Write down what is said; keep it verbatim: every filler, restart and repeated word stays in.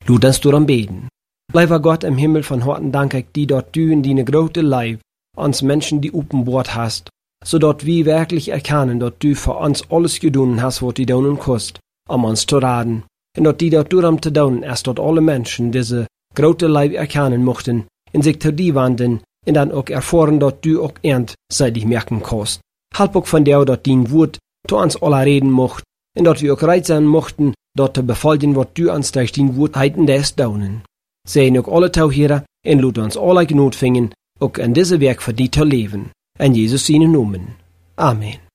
Laat ons door beten. Lieber Gott im Himmel, von Horten dank ich dir, dort du in deine grote Leib uns Menschen die openbaard hast, zodat wir wirklich erkennen, dass du für uns alles getan hast, was du tun kannst, um uns zu raden. Und dass die dort darum zu tun, erst dort alle Menschen diese grote Leib erkennen mochten, und sich zu dir wenden, und dann auch erfahren, dass du auch ernt, seit ich merken kannst. Halb auch von dir, dass dein Wort zu uns alle reden mocht, und dass wir auch bereit sein mochten, dort zu befolgen, was du uns durch dein Wort heiten des daunen. Sehen auch alle Tauhierer, und lud uns alle Gnut fingen, auch an diese Werk für die zu leben. In Jesus seinen Namen. Amen.